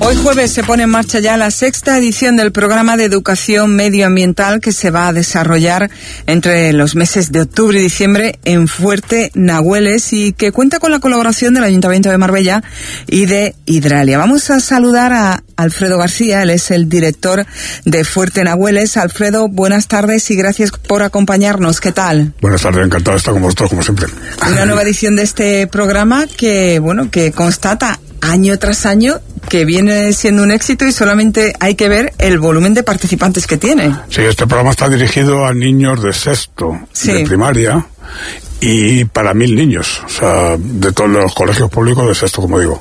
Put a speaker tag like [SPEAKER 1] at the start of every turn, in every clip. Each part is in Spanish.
[SPEAKER 1] Hoy jueves se pone en marcha ya la sexta edición del programa de educación medioambiental que se va a desarrollar entre los meses de octubre y diciembre en Fuerte Nahueles y que cuenta con la colaboración del Ayuntamiento de Marbella y de Hidralia. Vamos a saludar a Alfredo García, él es el director de Fuerte Nahueles. Alfredo, buenas tardes y gracias por acompañarnos. ¿Qué tal?
[SPEAKER 2] Buenas tardes, encantado de estar con vosotros como siempre.
[SPEAKER 1] Una nueva edición de este programa que constata año tras año que viene siendo un éxito y solamente hay que ver el volumen de participantes que tiene.
[SPEAKER 2] Sí, este programa está dirigido a niños de sexto de primaria y para 1.000 niños, o sea, de todos los colegios públicos de sexto, como digo.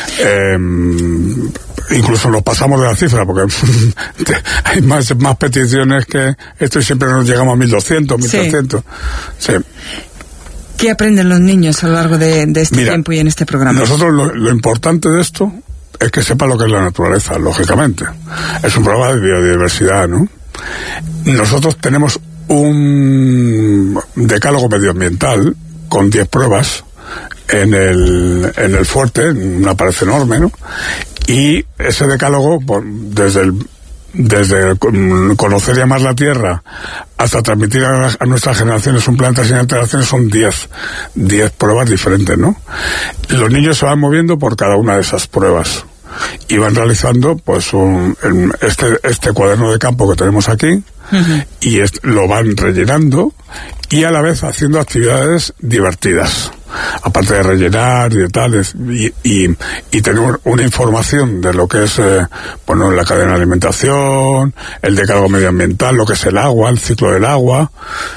[SPEAKER 2] Incluso nos pasamos de la cifra porque hay más peticiones que esto y siempre nos llegamos a 1.200, 1.300. Sí.
[SPEAKER 1] ¿Qué aprenden los niños a lo largo de este tiempo y en este programa?
[SPEAKER 2] Nosotros lo importante de esto es que sepa lo que es la naturaleza, lógicamente. Es un programa de biodiversidad, ¿no? Nosotros tenemos un decálogo medioambiental con 10 pruebas en el fuerte, una pared enorme, ¿no? Y ese decálogo, desde conocer y amar la Tierra hasta transmitir a nuestras generaciones un planeta sin alteraciones, son 10 pruebas diferentes, ¿no? Los niños se van moviendo por cada una de esas pruebas y van realizando pues este cuaderno de campo que tenemos aquí, y lo van rellenando y a la vez haciendo actividades divertidas, aparte de rellenar y de tales, y tener una información de lo que es la cadena de alimentación, el decálogo medioambiental, lo que es el agua, el ciclo del agua,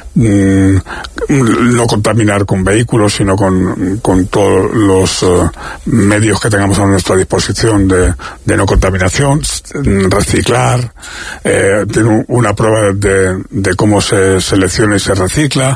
[SPEAKER 2] no contaminar con vehículos, sino con todos los medios que tengamos a nuestra disposición de no contaminación, reciclar, tener una prueba de cómo se selecciona y se recicla.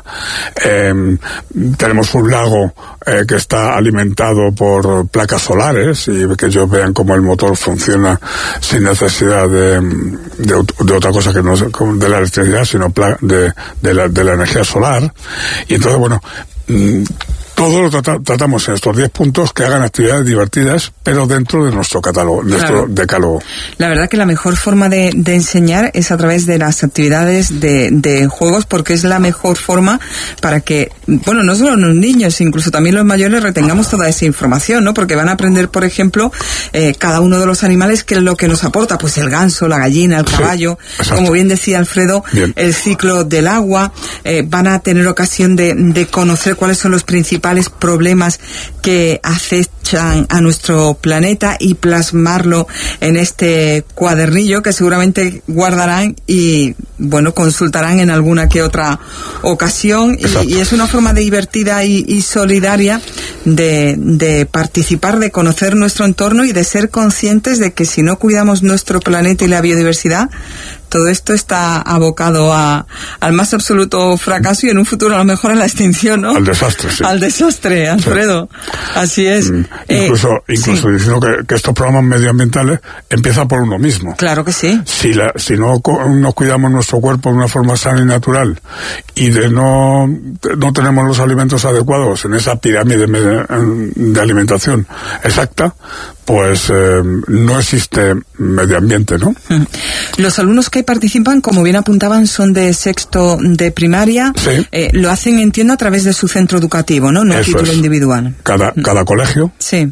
[SPEAKER 2] Tenemos un lago que está alimentado por placas solares y que ellos vean cómo el motor funciona sin necesidad de otra cosa que no de la electricidad, sino de la energía solar. Y entonces, todo lo tratamos en estos 10 puntos que hagan actividades divertidas, pero dentro de nuestro catálogo, nuestro decálogo. La
[SPEAKER 1] verdad que la mejor forma de enseñar es a través de las actividades de juegos, porque es la mejor forma para que, no solo los niños, incluso también los mayores retengamos toda esa información, ¿no? Porque van a aprender, por ejemplo, cada uno de los animales, qué es lo que nos aporta, pues el ganso, la gallina, el caballo, como bien decía Alfredo, el ciclo del agua, van a tener ocasión de conocer cuáles son los principales problemas que acechan a nuestro planeta y plasmarlo en este cuadernillo que seguramente guardarán y consultarán en alguna que otra ocasión, y es una forma divertida y solidaria de participar, de conocer nuestro entorno y de ser conscientes de que si no cuidamos nuestro planeta y la biodiversidad, todo esto está abocado al más absoluto fracaso y en un futuro a lo mejor a la extinción, ¿no?
[SPEAKER 2] Al desastre, sí.
[SPEAKER 1] Al desastre, Alfredo. Sí. Así es.
[SPEAKER 2] Incluso diciendo que estos programas medioambientales empiezan por uno mismo.
[SPEAKER 1] Claro que sí.
[SPEAKER 2] Si no nos cuidamos nuestro cuerpo de una forma sana y natural y no tenemos los alimentos adecuados en esa pirámide de alimentación exacta, pues no existe medio ambiente, ¿no?
[SPEAKER 1] Los alumnos que participan, como bien apuntaban, son de sexto de primaria.
[SPEAKER 2] Sí.
[SPEAKER 1] Lo hacen, entiendo, a través de su centro educativo, ¿no? No a título individual.
[SPEAKER 2] Cada colegio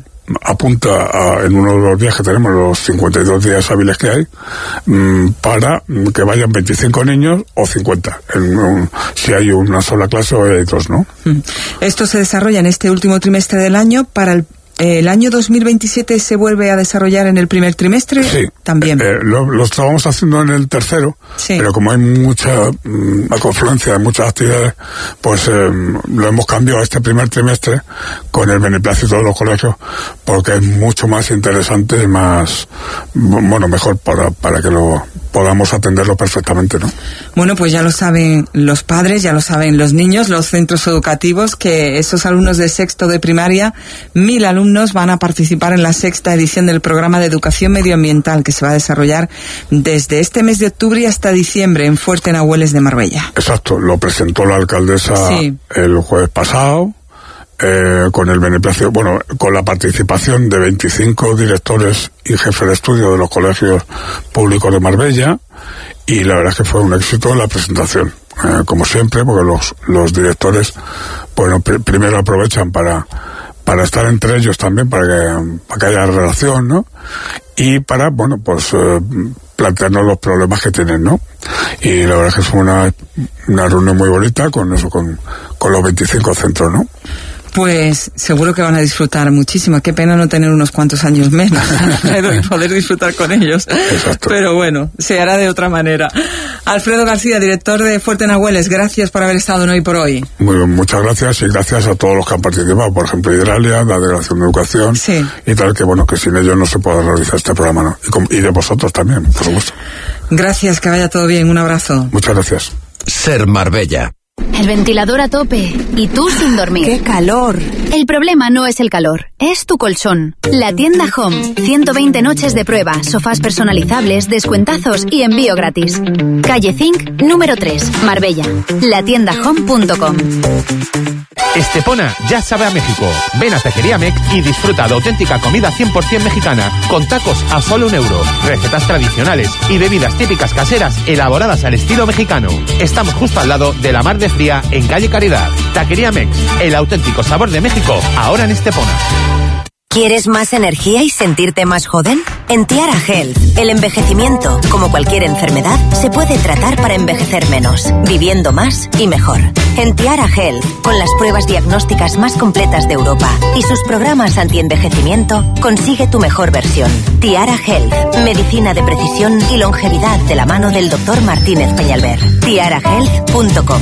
[SPEAKER 2] apunta en uno de los días que tenemos, los 52 días hábiles que hay, para que vayan 25 niños o 50. Si hay una sola clase o hay dos, ¿no?
[SPEAKER 1] Esto se desarrolla en este último trimestre del año. Para el año 2027 se vuelve a desarrollar en el primer trimestre.
[SPEAKER 2] Sí,
[SPEAKER 1] también.
[SPEAKER 2] Lo estábamos haciendo en el tercero, pero como hay mucha confluencia de muchas actividades, pues lo hemos cambiado a este primer trimestre con el beneplácito de los colegios, porque es mucho más interesante y más, mejor para que podamos atenderlo perfectamente, ¿no?
[SPEAKER 1] Bueno, pues ya lo saben los padres, ya lo saben los niños, los centros educativos, que esos alumnos de sexto de primaria, 1.000 alumnos van a participar en la sexta edición del programa de educación medioambiental que se va a desarrollar desde este mes de octubre hasta diciembre en Fuerte Nahueles de Marbella.
[SPEAKER 2] Exacto, lo presentó la alcaldesa el jueves pasado con el beneplácito, bueno, con la participación de 25 directores y jefes de estudio de los colegios públicos de Marbella, y la verdad es que fue un éxito la presentación, como siempre, porque los directores, bueno, primero aprovechan para estar entre ellos también, para que haya relación, ¿no? Y para, bueno, pues plantearnos los problemas que tienen, ¿no? Y la verdad es que fue una reunión muy bonita con los 25 centros, ¿no?
[SPEAKER 1] Pues seguro que van a disfrutar muchísimo. Qué pena no tener unos cuantos años menos, Alfredo, y poder disfrutar con ellos.
[SPEAKER 2] Exacto.
[SPEAKER 1] Pero bueno, se hará de otra manera. Alfredo García, director de Fuerte Nahueles, gracias por haber estado en Hoy por Hoy.
[SPEAKER 2] Muy bien, muchas gracias, y gracias a todos los que han participado, por ejemplo, Hidralia, la Delegación de Educación,
[SPEAKER 1] sí,
[SPEAKER 2] y tal, que bueno, que sin ellos no se puede realizar este programa, ¿no? Y de vosotros también, por supuesto.
[SPEAKER 1] Gracias, que vaya todo bien, un abrazo.
[SPEAKER 2] Muchas gracias.
[SPEAKER 3] Ser Marbella.
[SPEAKER 4] El ventilador a tope y tú sin dormir.
[SPEAKER 5] ¡Qué calor!
[SPEAKER 4] El problema no es el calor, es tu colchón. La tienda Home. 120 noches de prueba, sofás personalizables, descuentazos y envío gratis. Calle Zinc, número 3, Marbella. Latiendahome.com.
[SPEAKER 6] Estepona ya sabe a México. Ven a Taquería Mec y disfruta de auténtica comida 100% mexicana, con tacos a solo €1, recetas tradicionales y bebidas típicas caseras elaboradas al estilo mexicano. Estamos justo al lado de la Mar de Fría, en calle Caridad. Taquería Mex, el auténtico sabor de México, ahora en Estepona.
[SPEAKER 5] ¿Quieres más energía y sentirte más joven? En Tiara Health, el envejecimiento, como cualquier enfermedad, se puede tratar para envejecer menos, viviendo más y mejor. En Tiara Health, con las pruebas diagnósticas más completas de Europa y sus programas anti-envejecimiento, consigue tu mejor versión. Tiara Health, medicina de precisión y longevidad de la mano del Dr. Martínez Peñalver. tiarahealth.com.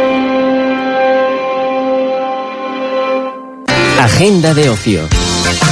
[SPEAKER 7] Agenda de ocio.